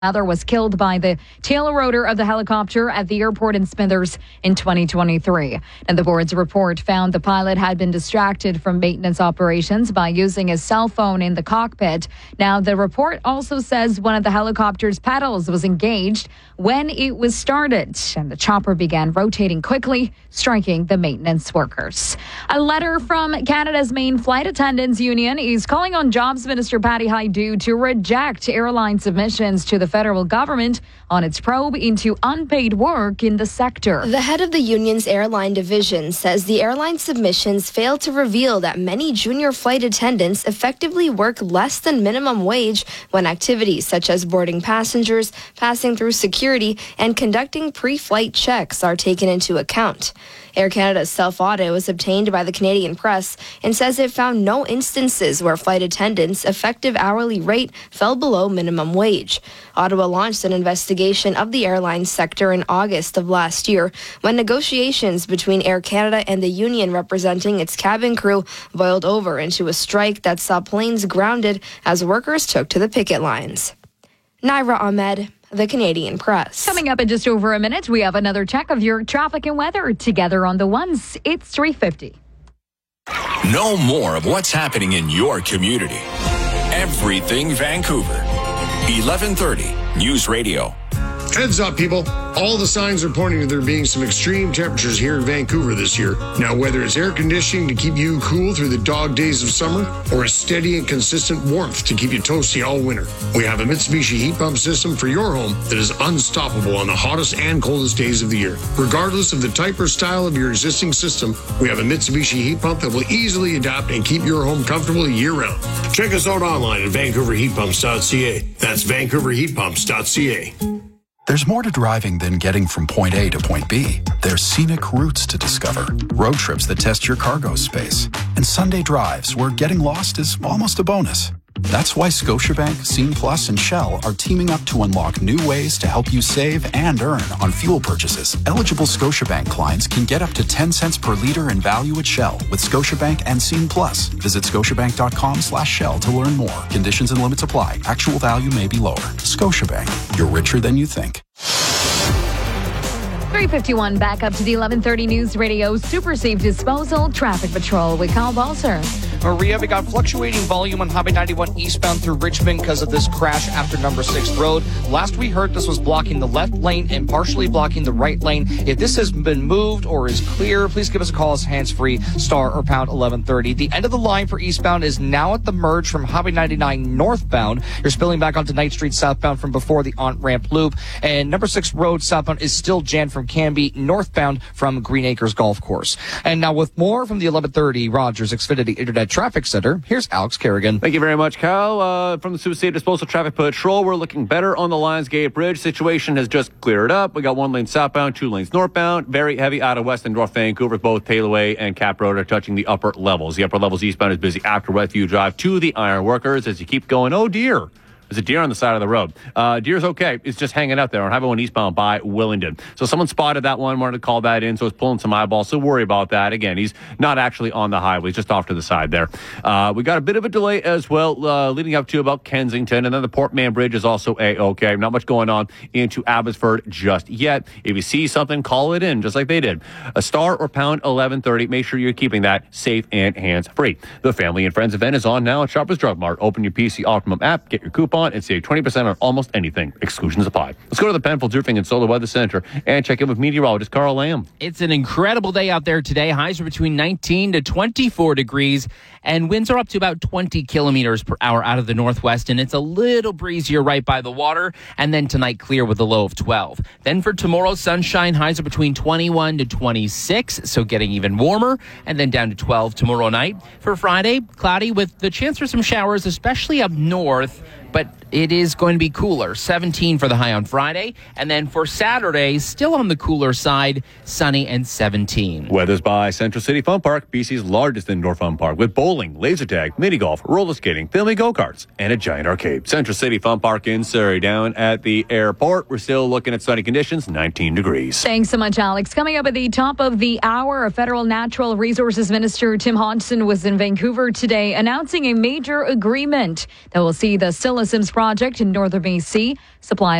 Mother was killed by the tail rotor of the helicopter at the airport in Smithers in 2023. And the board's report found the pilot had been distracted from maintenance operations by using his cell phone in the cockpit. Now, the report also says one of the helicopter's pedals was engaged when it was started, and the chopper began rotating quickly, striking the maintenance workers. A letter from Canada's main flight attendants union is calling on Jobs Minister Patty Hajdu to reject airline submissions to the federal government on its probe into unpaid work in the sector. The head of the union's airline division says the airline submissions fail to reveal that many junior flight attendants effectively work less than minimum wage when activities such as boarding passengers, passing through security, and conducting pre-flight checks are taken into account. Air Canada's self-audit was obtained by the Canadian Press and says it found no instances where flight attendants' effective hourly rate fell below minimum wage. Ottawa launched an investigation of the airline sector in August of last year when negotiations between Air Canada and the union representing its cabin crew boiled over into a strike that saw planes grounded as workers took to the picket lines. Naira Ahmed, the Canadian Press. Coming up in just over a minute, we have another check of your traffic and weather together on the ones. It's 3:50. Know more of what's happening in your community. Everything Vancouver. 1130 News Radio. Heads up, people. All the signs are pointing to there being some extreme temperatures here in Vancouver this year. Now, whether it's air conditioning to keep you cool through the dog days of summer or a steady and consistent warmth to keep you toasty all winter, we have a Mitsubishi heat pump system for your home that is unstoppable on the hottest and coldest days of the year. Regardless of the type or style of your existing system, we have a Mitsubishi heat pump that will easily adapt and keep your home comfortable year-round. Check us out online at vancouverheatpumps.ca. That's vancouverheatpumps.ca. There's more to driving than getting from point A to point B. There's scenic routes to discover, road trips that test your cargo space, and Sunday drives where getting lost is almost a bonus. That's why Scotiabank, Scene Plus, and Shell are teaming up to unlock new ways to help you save and earn on fuel purchases. Eligible Scotiabank clients can get up to 10 cents per liter in value at Shell with Scotiabank and Scene Plus. Visit scotiabank.com/Shell to learn more. Conditions and limits apply. Actual value may be lower. Scotiabank. You're richer than you think. 3:51, back up to the 1130 News Radio Super Safe Disposal Traffic Patrol with Kyle Balser. Maria, we got fluctuating volume on Highway 91 eastbound through Richmond because of this crash after number 6 road. Last we heard, this was blocking the left lane and partially blocking the right lane. If this has been moved or is clear, please give us a call as hands-free, star or pound 1130. The end of the line for eastbound is now at the merge from Highway 99 northbound. You're spilling back onto Knight Street southbound from before the on-ramp loop. And number 6 road southbound is still jammed from Canby northbound from Green Acres Golf Course. And now with more from the 1130 Rogers Xfinity Internet Traffic Center, here's Alex Kerrigan. Thank you very much, Kyle. From the Super Safe Disposal Traffic Patrol, we're looking better on the Lionsgate Bridge. Situation has just cleared up. We got 1 lane southbound, 2 lanes northbound. Very heavy out of West and North Vancouver. Both Tailway and Cap Road are touching the upper levels. The upper levels eastbound is busy after Westview Drive to the Iron Workers as you keep going. Oh, dear. There's a deer on the side of the road. Deer's okay. It's just hanging out there on Highway 1 eastbound by Willingdon. So someone spotted that one, wanted to call that in, so it's pulling some eyeballs. So worry about that. Again, he's not actually on the highway. He's just off to the side there. We got a bit of a delay as well, leading up to about Kensington. And then the Port Mann Bridge is also A-okay. Not much going on into Abbotsford just yet. If you see something, call it in, just like they did. A star or pound 1130. Make sure you're keeping that safe and hands-free. The Family and Friends event is on now at Shoppers Drug Mart. Open your PC Optimum app, get your coupon, and save 20% on almost anything. Exclusions apply. Let's go to the Penfolds Roofing and Solar Weather Center and check in with meteorologist Carl Lamb. It's an incredible day out there today. Highs are between 19 to 24 degrees, and winds are up to about 20 kilometers per hour out of the northwest, and it's a little breezier right by the water. And then tonight, clear with a low of 12. Then for tomorrow, sunshine. Highs are between 21 to 26, so getting even warmer, and then down to 12 tomorrow night. For Friday, cloudy with the chance for some showers, especially up north, but it is going to be cooler. 17 for the high on Friday. And then for Saturday, still on the cooler side, sunny and 17. Weather's by Central City Fun Park, BC's largest indoor fun park, with bowling, laser tag, mini golf, roller skating, family go-karts, and a giant arcade. Central City Fun Park in Surrey. Down at the airport, we're still looking at sunny conditions, 19 degrees. Thanks so much, Alex. Coming up at the top of the hour, Federal Natural Resources Minister Tim Hodgson was in Vancouver today announcing a major agreement that will see the Still Sims project in northern BC. Supply